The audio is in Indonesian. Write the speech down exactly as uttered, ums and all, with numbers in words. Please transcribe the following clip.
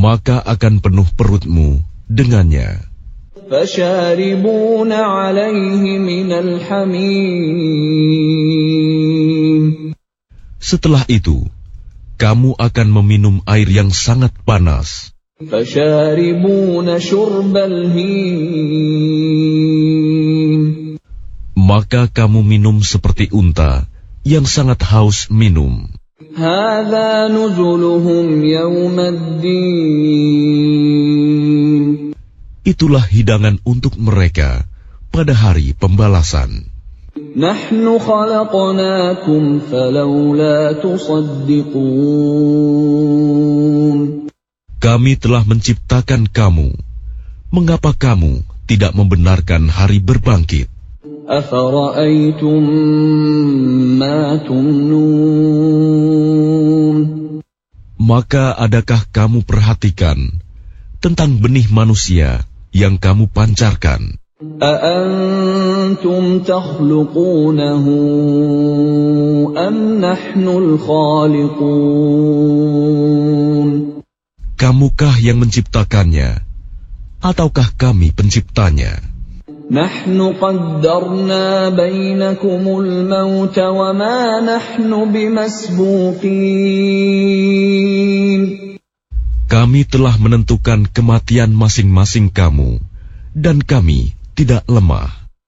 maka akan penuh perutmu dengannya. فَشَارِبُونَ عَلَيْهِ مِنَ الْحَمِيمِ. Setelah itu, kamu akan meminum air yang sangat panas. فَشَارِبُونَ شُرْبَ الْهِيمِ. Maka kamu minum seperti unta yang sangat haus minum. هَذَا نُزُلُهُمْ يَوْمَ الدِّينِ. Itulah hidangan untuk mereka pada hari pembalasan. نَحْنُ خَلَقْنَاكُمْ فَلَوْلَا تُصَدِّقُونَ. Kami telah menciptakan kamu. Mengapa kamu tidak membenarkan hari berbangkit? أَفَرَأَيْتُمْ مَا تُمْنُونَ. Maka adakah kamu perhatikan tentang benih manusia yang kamu pancarkan? أَأَنْتُمْ تَخْلُقُونَهُ أَمْ نَحْنُ الْخَالِقُونَ. Kamukah yang menciptakannya, ataukah kami penciptanya? نَحْنُ قَدَّرْنَا بَيْنَكُمُ الْمَوْتَ وَمَا نَحْنُ بِمَسْبُوقِينَ. Kami telah menentukan kematian masing-masing kamu, dan kami tidak lemah.